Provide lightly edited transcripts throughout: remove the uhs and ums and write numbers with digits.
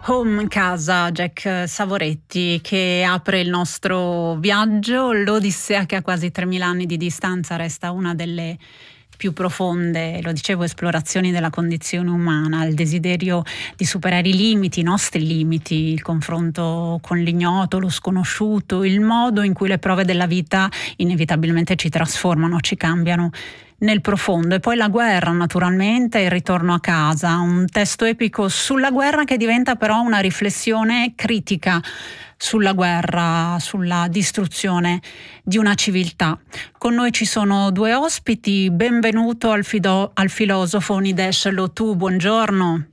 Home, casa, Jack Savoretti, che apre il nostro viaggio. L'Odissea, che a quasi 3000 anni di distanza resta una delle più profonde, lo dicevo, esplorazioni della condizione umana, il desiderio di superare i limiti, i nostri limiti, il confronto con l'ignoto, lo sconosciuto, il modo in cui le prove della vita inevitabilmente ci trasformano, ci cambiano nel profondo. E poi la guerra, naturalmente, il ritorno a casa, un testo epico sulla guerra che diventa però una riflessione critica sulla guerra, sulla distruzione di una civiltà. Con noi ci sono due ospiti. Benvenuto al filosofo Nidesh Lotu, buongiorno.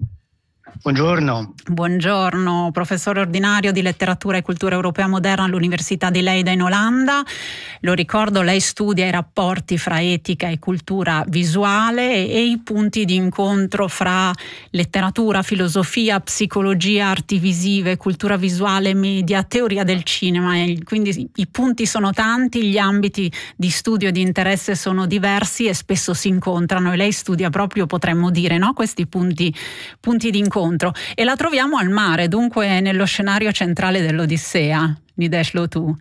Buongiorno. Buongiorno, professore ordinario di letteratura e cultura europea moderna all'Università di Leida in Olanda. Lo ricordo, lei studia i rapporti fra etica e cultura visuale e i punti di incontro fra letteratura, filosofia, psicologia, arti visive, cultura visuale, media, teoria del cinema. E quindi i punti sono tanti, gli ambiti di studio e di interesse sono diversi e spesso si incontrano, e lei studia proprio, potremmo dire, no? Questi punti di incontro. E la troviamo al mare, dunque nello scenario centrale dell'Odissea, Nidesh Lotu.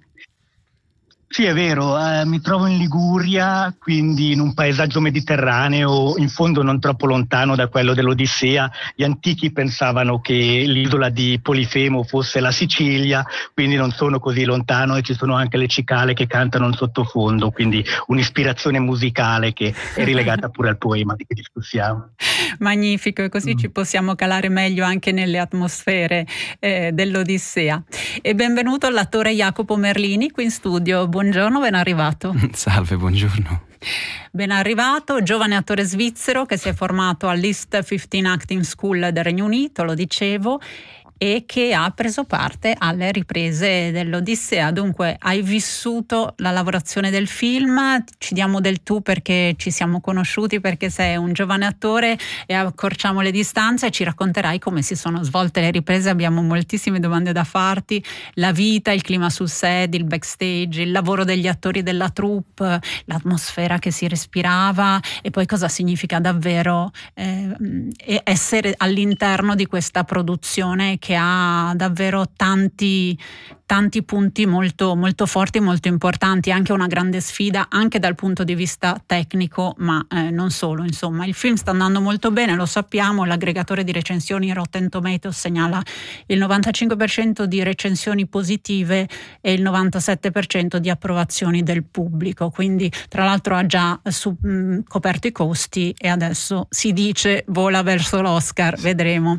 Sì, è vero, mi trovo in Liguria, quindi in un paesaggio mediterraneo, in fondo non troppo lontano da quello dell'Odissea. Gli antichi pensavano che l'isola di Polifemo fosse la Sicilia, quindi non sono così lontano, e ci sono anche le cicale che cantano in sottofondo, quindi un'ispirazione musicale che è rilegata pure al poema di cui discussiamo. Magnifico, e così ci possiamo calare meglio anche nelle atmosfere dell'Odissea. E benvenuto all'attore Jacopo Merlini qui in studio. Buongiorno, ben arrivato. Salve, buongiorno. Ben arrivato, giovane attore svizzero che si è formato all'East 15 Acting School del Regno Unito, lo dicevo, e che ha preso parte alle riprese dell'Odissea. Dunque hai vissuto la lavorazione del film, ci diamo del tu perché ci siamo conosciuti, perché sei un giovane attore e accorciamo le distanze, e ci racconterai come si sono svolte le riprese. Abbiamo moltissime domande da farti: la vita, il clima sul set, il backstage, il lavoro degli attori della troupe, l'atmosfera che si respirava, e poi cosa significa davvero essere all'interno di questa produzione che ha davvero tanti punti molto, molto forti, molto importanti, anche una grande sfida anche dal punto di vista tecnico, ma non solo. Insomma, il film sta andando molto bene, lo sappiamo, l'aggregatore di recensioni Rotten Tomatoes segnala il 95% di recensioni positive e il 97% di approvazioni del pubblico, quindi tra l'altro ha già coperto i costi e adesso si dice vola verso l'Oscar, vedremo.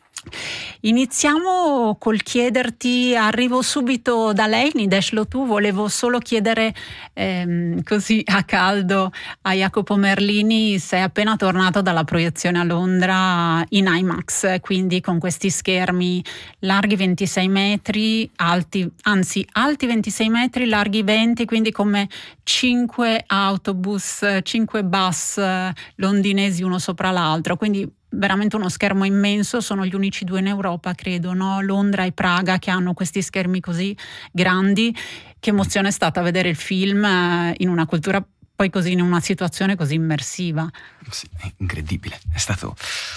Iniziamo col chiederti, arrivo subito da lei, Nidesh Lotu, volevo solo chiedere così a caldo a Jacopo Merlini: sei appena tornato dalla proiezione a Londra in IMAX, quindi con questi schermi larghi 26 metri, alti 26 metri, larghi 20, quindi come 5 autobus, 5 bus londinesi uno sopra l'altro, quindi veramente uno schermo immenso. Sono gli unici due in Europa, credo, no? Londra e Praga, che hanno questi schermi così grandi. Che emozione è stata vedere il film in una cultura, poi così, in una situazione così immersiva. Sì, è incredibile. È stato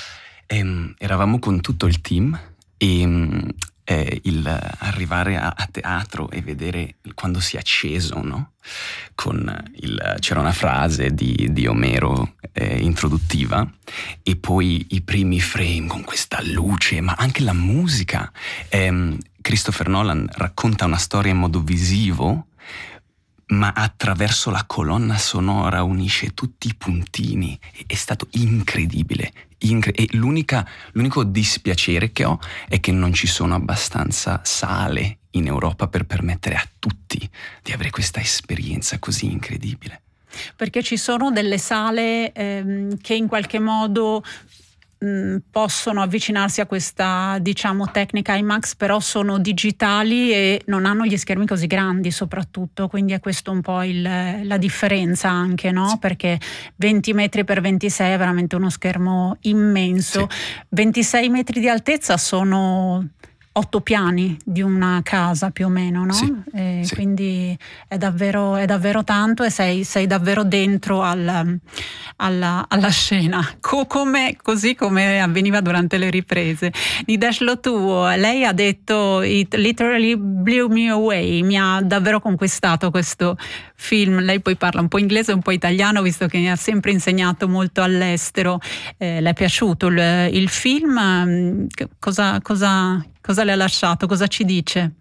eravamo con tutto il team e il arrivare a teatro e vedere quando si è acceso, no? C'era una frase di Omero introduttiva, e poi i primi frame con questa luce, ma anche la musica. Christopher Nolan racconta una storia in modo visivo, ma attraverso la colonna sonora unisce tutti i puntini. È stato incredibile. E l'unico dispiacere che ho è che non ci sono abbastanza sale in Europa per permettere a tutti di avere questa esperienza così incredibile. Perché ci sono delle sale che in qualche modo possono avvicinarsi a questa, diciamo, tecnica IMAX, però sono digitali e non hanno gli schermi così grandi, soprattutto, quindi è questo un po' la differenza anche, no? Sì. Perché 20 metri per 26 è veramente uno schermo immenso. Sì. 26 metri di altezza sono 8 piani di una casa più o meno, no? Sì, sì. Quindi è davvero tanto, e sei davvero dentro alla scena, così come avveniva durante le riprese. Nidesh Lotu, lei ha detto "It literally blew me away", mi ha davvero conquistato questo film. Lei poi parla un po' inglese e un po' italiano, visto che mi ha sempre insegnato molto all'estero. Le è piaciuto il film? Cosa le ha lasciato? Cosa ci dice?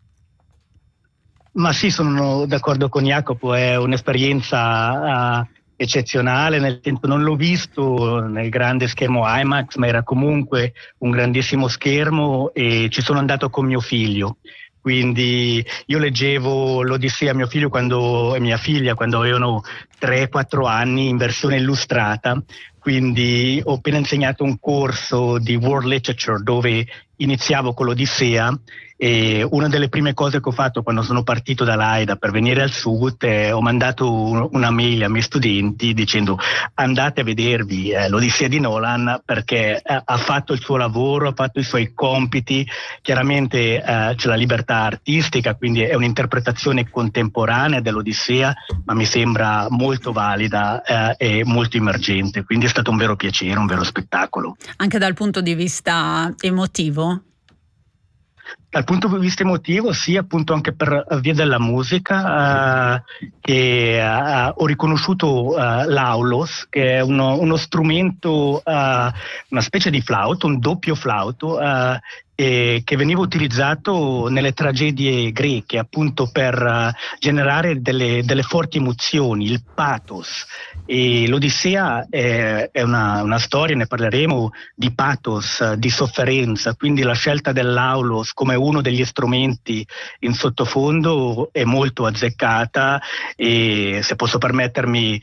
Ma sì, sono d'accordo con Jacopo, è un'esperienza eccezionale, nel senso non l'ho visto nel grande schermo IMAX, ma era comunque un grandissimo schermo e ci sono andato con mio figlio. Quindi io leggevo l'Odissea a mio figlio e mia figlia quando avevano 3-4 anni in versione illustrata, quindi ho appena insegnato un corso di World Literature dove iniziavo con l'Odissea, e una delle prime cose che ho fatto quando sono partito dall'AIDA per venire al Sud ho mandato una mail ai miei studenti dicendo andate a vedervi l'Odissea di Nolan, perché ha fatto il suo lavoro, ha fatto i suoi compiti. Chiaramente c'è la libertà artistica, quindi è un'interpretazione contemporanea dell'Odissea, ma mi sembra molto valida e molto immergente, quindi è stato un vero piacere, un vero spettacolo. Anche dal punto di vista emotivo? Dal punto di vista emotivo, sì, appunto anche per via della musica, che ho riconosciuto l'aulos, che è uno strumento, una specie di flauto, un doppio flauto, che veniva utilizzato nelle tragedie greche, appunto per generare delle forti emozioni, il pathos. E l'Odissea è una storia, ne parleremo, di pathos, di sofferenza, quindi la scelta dell'aulos come uno degli strumenti in sottofondo è molto azzeccata. E se posso permettermi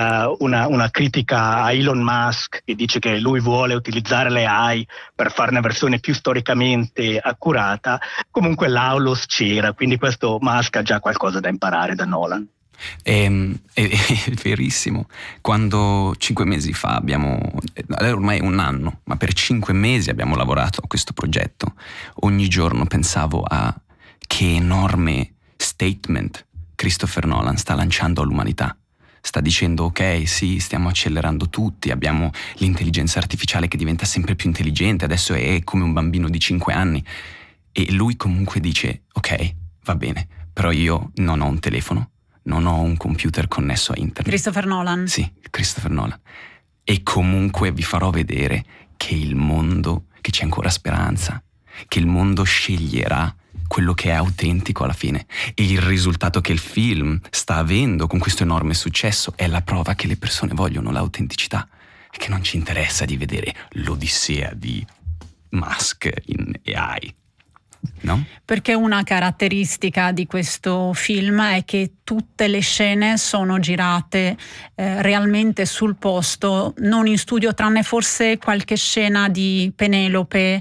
una critica a Elon Musk, che dice che lui vuole utilizzare le AI per fare una versione più storicamente accurata, comunque l'aulos c'era, quindi questo Musk ha già qualcosa da imparare da Nolan. È verissimo. Quando 5 mesi fa ormai è un anno, ma per 5 mesi abbiamo lavorato a questo progetto, ogni giorno pensavo a che enorme statement Christopher Nolan sta lanciando all'umanità. Sta dicendo ok, sì, stiamo accelerando tutti, abbiamo l'intelligenza artificiale che diventa sempre più intelligente, adesso è come un bambino di 5 anni, e lui comunque dice ok, va bene, però io non ho un telefono, non ho un computer connesso a internet. Christopher Nolan? Sì, Christopher Nolan. E comunque vi farò vedere che che c'è ancora speranza, che il mondo sceglierà quello che è autentico alla fine. E il risultato che il film sta avendo con questo enorme successo è la prova che le persone vogliono l'autenticità e che non ci interessa di vedere l'Odissea di Musk in AI. No? Perché una caratteristica di questo film è che tutte le scene sono girate realmente sul posto, non in studio, tranne forse qualche scena di Penelope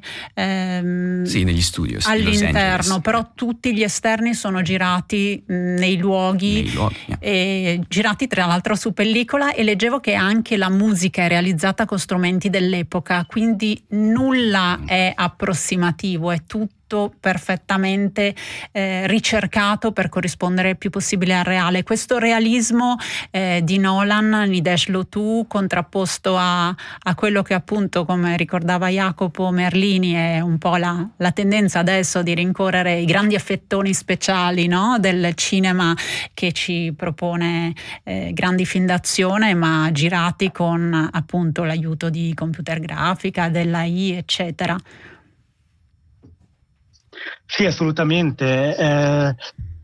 sì, negli studios all'interno, però tutti gli esterni sono girati nei luoghi yeah. E girati tra l'altro su pellicola, e leggevo che anche la musica è realizzata con strumenti dell'epoca, quindi nulla è approssimativo, è tutto perfettamente ricercato per corrispondere il più possibile al reale. Questo realismo di Nolan, Nidesh Lotu, contrapposto a quello che appunto, come ricordava Jacopo Merlini, è un po' la tendenza adesso di rincorrere i grandi effettoni speciali, no? Del cinema, che ci propone grandi film d'azione ma girati con appunto l'aiuto di computer grafica, dell'AI, eccetera. Sì, assolutamente.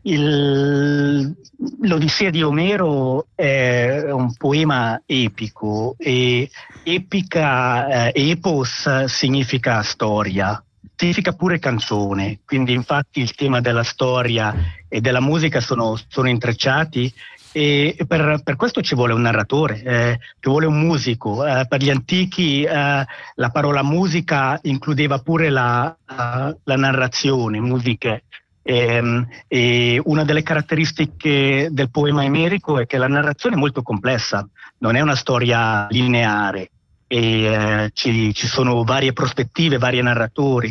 L'Odissea di Omero è un poema epico, e epica, epos significa storia, significa pure canzone, quindi infatti il tema della storia e della musica sono intrecciati. E per questo ci vuole un narratore, ci vuole un musico. Per gli antichi la parola musica includeva pure la narrazione, musiche. E una delle caratteristiche del poema emerico è che la narrazione è molto complessa, non è una storia lineare, e ci sono varie prospettive, vari narratori.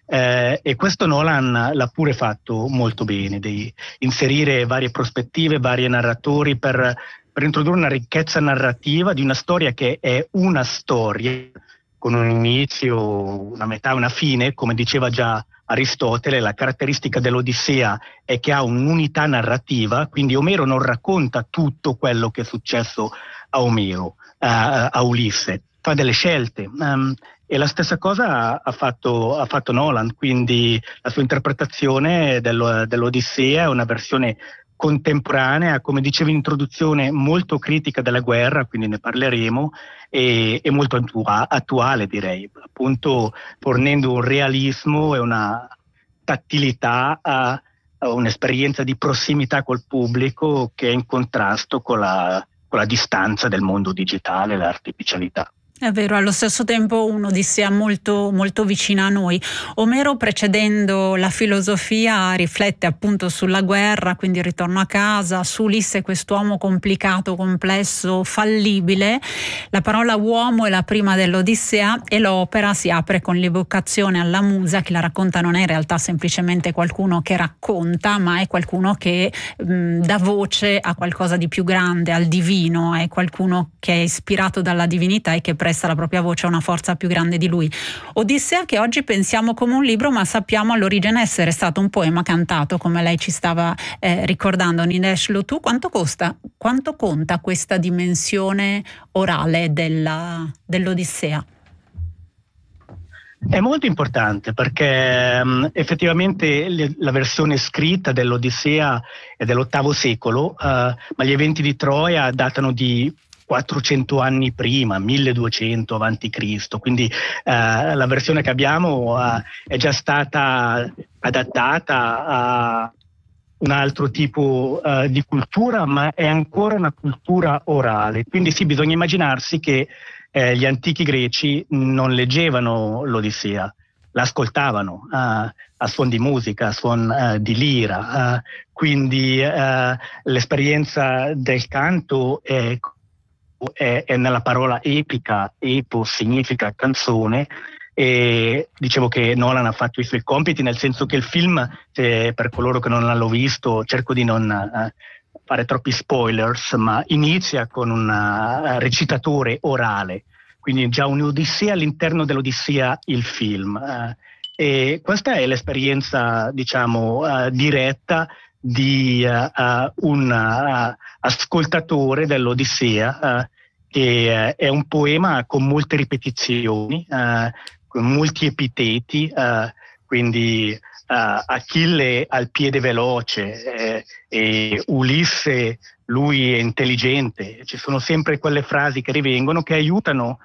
E questo Nolan l'ha pure fatto molto bene, di inserire varie prospettive, vari narratori per introdurre una ricchezza narrativa di una storia che è una storia, con un inizio, una metà e una fine, come diceva già Aristotele. La caratteristica dell'Odissea è che ha un'unità narrativa, quindi Omero non racconta tutto quello che è successo a Omero, a Ulisse, fa delle scelte. E la stessa cosa ha fatto Nolan, quindi la sua interpretazione dell'Odissea è una versione contemporanea, come dicevo in introduzione, molto critica della guerra, quindi ne parleremo, e molto attuale, direi, appunto fornendo un realismo e una tattilità a un'esperienza di prossimità col pubblico che è in contrasto con la distanza del mondo digitale e l'artificialità. È vero, allo stesso tempo un'Odissea molto, molto vicina a noi. Omero, precedendo la filosofia, riflette appunto sulla guerra, quindi il ritorno a casa, su Ulisse, quest'uomo complicato, complesso, fallibile. La parola uomo è la prima dell'Odissea e l'opera si apre con l'evocazione alla musa. Chi la racconta non è in realtà semplicemente qualcuno che racconta, ma è qualcuno che dà voce a qualcosa di più grande, al divino, è qualcuno che è ispirato dalla divinità e che presta la propria voce a una forza più grande di lui. Odissea, che oggi pensiamo come un libro, ma sappiamo all'origine essere stato un poema cantato, come lei ci stava ricordando. Nilesh Lotu, quanto conta questa dimensione orale dell'Odissea? È molto importante perché effettivamente la versione scritta dell'Odissea è dell'VIII secolo, ma gli eventi di Troia datano di 400 anni prima, 1200 avanti Cristo, quindi la versione che abbiamo è già stata adattata a un altro tipo di cultura, ma è ancora una cultura orale. Quindi sì, bisogna immaginarsi che gli antichi greci non leggevano l'Odissea, l'ascoltavano a suon di musica, a suon di lira, quindi l'esperienza del canto è nella parola epica. Epo significa canzone, e dicevo che Nolan ha fatto i suoi compiti, nel senso che il film, per coloro che non l'hanno visto, cerco di non fare troppi spoilers, ma inizia con un recitatore orale, quindi già un'Odissea all'interno dell'Odissea, il film, e questa è l'esperienza, diciamo, diretta di un ascoltatore dell'Odissea, che è un poema con molte ripetizioni, con molti epiteti, quindi Achille al piede veloce, e Ulisse lui è intelligente. Ci sono sempre quelle frasi che rivengono, che aiutano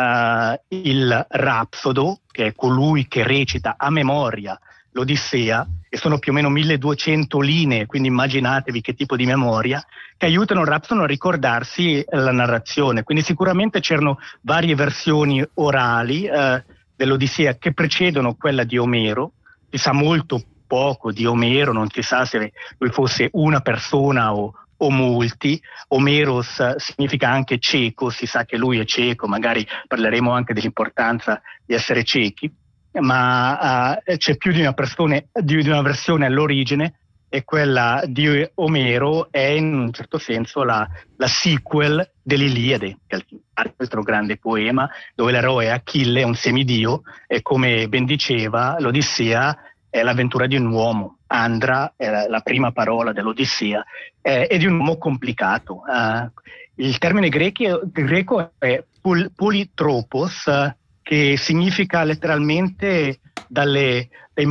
il rapsodo, che è colui che recita a memoria l'Odissea, e sono più o meno 1200 linee, quindi immaginatevi che tipo di memoria, che aiutano il rapsodo a ricordarsi la narrazione. Quindi sicuramente c'erano varie versioni orali dell'Odissea che precedono quella di Omero. Si sa molto poco di Omero, non si sa se lui fosse una persona o molti. Omeros significa anche cieco, si sa che lui è cieco, magari parleremo anche dell'importanza di essere ciechi, ma c'è più di una versione all'origine, e quella di Omero è in un certo senso la sequel dell'Iliade, che è l'altro grande poema dove l'eroe Achille è un semidio, e come ben diceva l'Odissea è l'avventura di un uomo. Andra è la prima parola dell'Odissea, è di un uomo complicato. Il termine greco è politropos, che significa letteralmente dai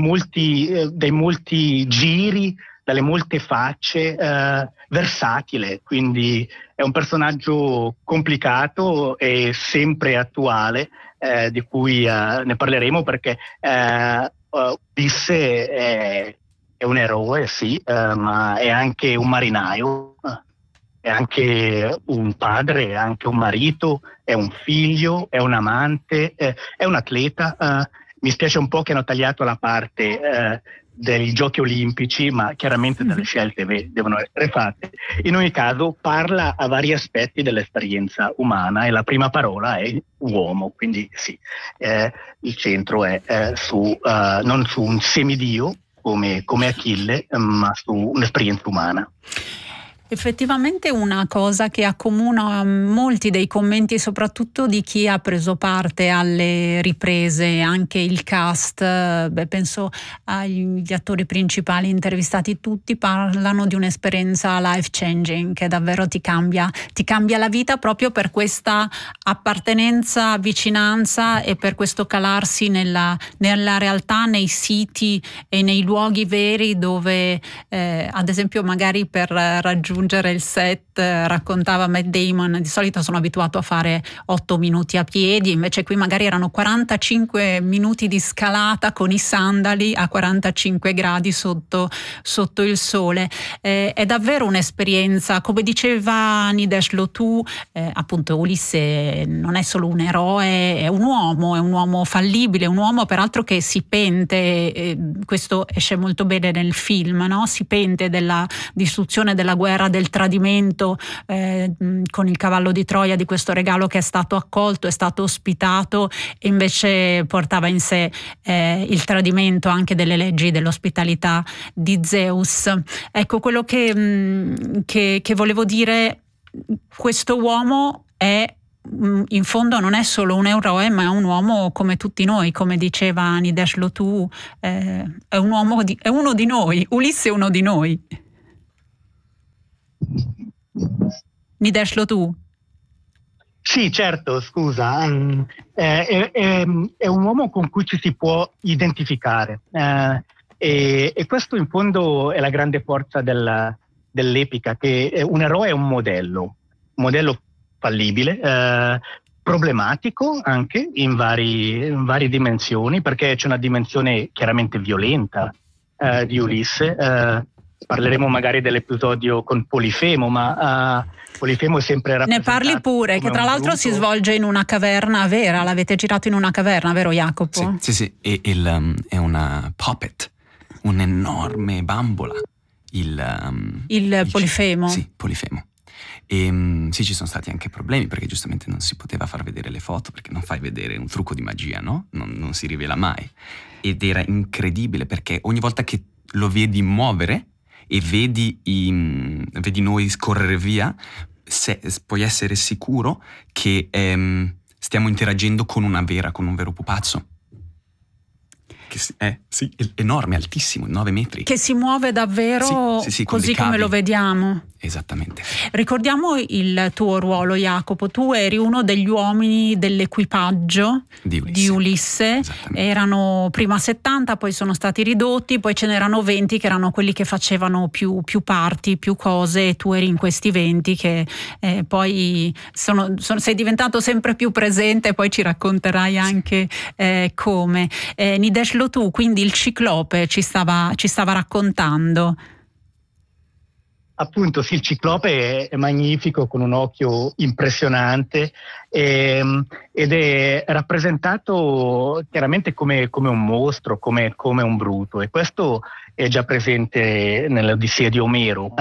molti giri, dalle molte facce, versatile. Quindi è un personaggio complicato e sempre attuale, di cui ne parleremo, perché Ulisse è un eroe, sì, ma è anche un marinaio, è anche un padre, è anche un marito, è un figlio, è un amante, è un atleta, Mi spiace un po' che hanno tagliato la parte dei giochi olimpici, ma chiaramente delle scelte devono essere fatte. In ogni caso parla a vari aspetti dell'esperienza umana e la prima parola è uomo, quindi sì, il centro è non su un semidio come Achille, ma su un'esperienza umana. Effettivamente una cosa che accomuna molti dei commenti, soprattutto di chi ha preso parte alle riprese, anche il cast, penso agli attori principali intervistati, tutti parlano di un'esperienza life changing che davvero ti cambia la vita, proprio per questa appartenenza, vicinanza e per questo calarsi nella realtà, nei siti e nei luoghi veri dove ad esempio magari per raggiungere il set, raccontava Matt Damon, di solito sono abituato a fare 8 minuti a piedi, invece qui magari erano 45 minuti di scalata con i sandali a 45 gradi sotto il sole. È davvero un'esperienza, come diceva Nidesh Lotu, appunto Ulisse non è solo un eroe, è un uomo fallibile, un uomo peraltro che si pente, questo esce molto bene nel film, no? Si pente della distruzione, della guerra, del tradimento, con il cavallo di Troia, di questo regalo che è stato accolto, è stato ospitato, e invece portava in sé il tradimento anche delle leggi dell'ospitalità di Zeus. Ecco, quello che volevo dire, questo uomo è, in fondo non è solo un eroe, ma è un uomo come tutti noi, come diceva Nidesh Lotu, è uno di noi. Ulisse è uno di noi. Nidesh Lotu. Sì, certo, scusa, è un uomo con cui ci si può identificare, e questo in fondo è la grande forza dell'epica, che un eroe è un modello fallibile, problematico anche in varie dimensioni, perché c'è una dimensione chiaramente violenta di Ulisse. Parleremo magari dell'episodio con Polifemo, ma Polifemo è sempre rappresentato. Ne parli pure, che tra l'altro si svolge in una caverna vera, l'avete girato in una caverna, vero Jacopo? Sì, è una puppet, un'enorme bambola, il Polifemo. Sì, Polifemo. E sì, ci sono stati anche problemi, perché giustamente non si poteva far vedere le foto, perché non fai vedere un trucco di magia, no? Non si rivela mai. Ed era incredibile, perché ogni volta che lo vedi muovere e vedi noi scorrere via, puoi essere sicuro che stiamo interagendo con un vero pupazzo. Che è enorme, altissimo, 9 metri. Che si muove davvero sì, così come lo vediamo. Esattamente. Ricordiamo il tuo ruolo, Jacopo. Tu eri uno degli uomini dell'equipaggio di Ulisse. Erano prima 70, poi sono stati ridotti, poi ce n'erano 20 che erano quelli che facevano più parti, più cose, e tu eri in questi 20 che poi sei diventato sempre più presente, poi ci racconterai anche come. Nidesh Lotu, quindi il ciclope ci stava raccontando. Appunto, sì, il ciclope è magnifico, con un occhio impressionante, ed è rappresentato chiaramente come un mostro, come un bruto, e questo è già presente nell'Odissea di Omero.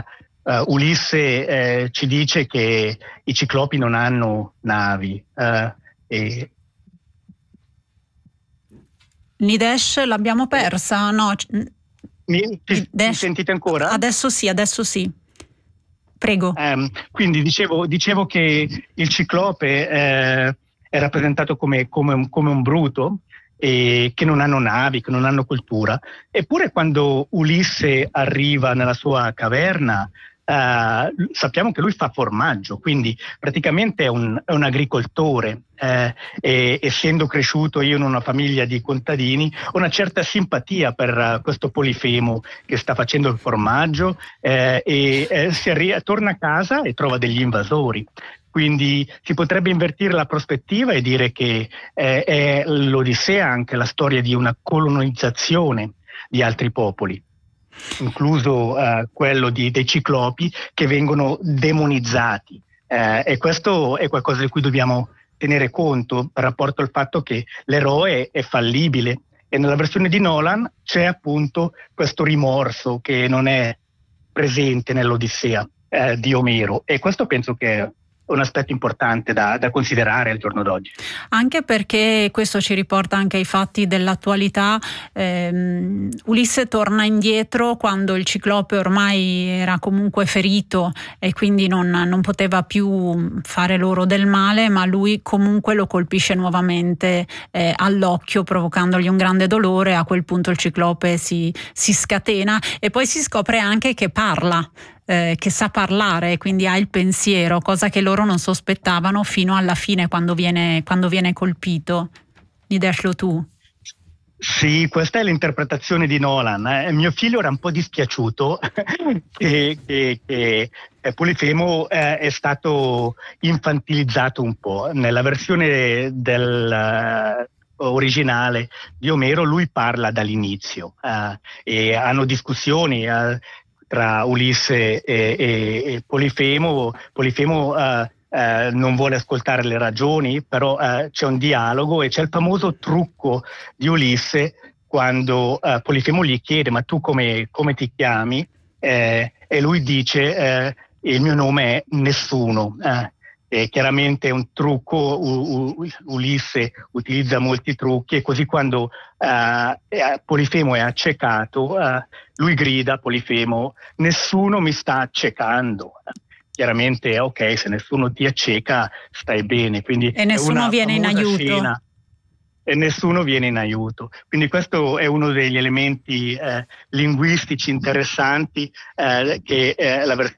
Ulisse ci dice che i ciclopi non hanno navi. Nidesh l'abbiamo persa? No. Mi sentite ancora? Adesso sì. Prego. Quindi dicevo che il ciclope è rappresentato come un bruto, e che non hanno navi, che non hanno cultura. Eppure quando Ulisse arriva nella sua caverna, sappiamo che lui fa formaggio, quindi praticamente è un agricoltore, e essendo cresciuto io in una famiglia di contadini ho una certa simpatia per questo Polifemo che sta facendo il formaggio, torna a casa e trova degli invasori. Quindi si potrebbe invertire la prospettiva e dire che è l'Odissea anche la storia di una colonizzazione di altri popoli, incluso quello dei ciclopi, che vengono demonizzati, e questo è qualcosa di cui dobbiamo tenere conto in rapporto al fatto che l'eroe è fallibile, e nella versione di Nolan c'è appunto questo rimorso che non è presente nell'Odissea di Omero, e questo penso che è un aspetto importante da considerare al giorno d'oggi. Anche perché questo ci riporta anche ai fatti dell'attualità. Ulisse torna indietro quando il Ciclope ormai era comunque ferito e quindi non poteva più fare loro del male, ma lui comunque lo colpisce nuovamente all'occhio, provocandogli un grande dolore. A quel punto il Ciclope si scatena e poi si scopre anche che parla. Che sa parlare, quindi ha il pensiero, cosa che loro non sospettavano fino alla fine quando viene colpito. Nideshlo tu. Sì, questa è l'interpretazione di Nolan. Mio figlio era un po' dispiaciuto che Polifemo è stato infantilizzato un po'. Nella versione originale di Omero lui parla dall'inizio e hanno discussioni tra Ulisse e Polifemo. Polifemo non vuole ascoltare le ragioni, però c'è un dialogo e c'è il famoso trucco di Ulisse quando Polifemo gli chiede: ma tu come ti chiami? E lui dice il mio nome è Nessuno. E chiaramente è un trucco, Ulisse utilizza molti trucchi, e così quando Polifemo è accecato, lui grida a Polifemo: nessuno mi sta accecando. Chiaramente ok, se nessuno ti acceca stai bene, quindi e nessuno viene in aiuto. Scena, e nessuno viene in aiuto. Quindi questo è uno degli elementi linguistici interessanti che la versione